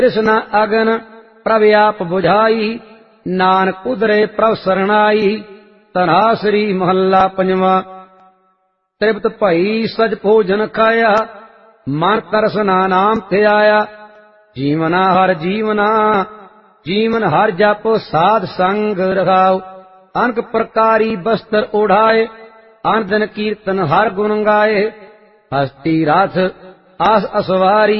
ਤ੍ਰਿਸ਼ਨਾ ਅਗਨ ਪ੍ਰਭ ਆਪ ਬੁਝਾਈ, ਨਾਨਕ ਉਧਰੇ ਪ੍ਰਭ ਸਰਣਾਈ। ਧਨਾਸਰੀ ਮਹੱਲਾ ਪੰਜਵਾਂ। ਤ੍ਰਿਪਤ ਭਈ ਸਜ ਭੋਜਨ ਖਾਇਆ, ਮਨ ਤਰਸਨਾ ਨਾਮ ਧਿਆਇਆ। ਜੀਵਨਾ ਹਰ ਜੀਵਨਾ, ਜੀਵਨ ਹਰ ਜਪੋ ਸਾਧ ਸੰਗ ਰਖਾਓ। ਅਨਕ ਪ੍ਰਕਾਰੀ ਬਸਤਰ ओढ़ाए, ਅਨ ਦਿਨ ਕੀਰਤਨ ਹਰ ਗੁਣ ਗਾਏ। ਹਸਤੀ ਰਥ ਆਸ ਅਸਵਾਰੀ,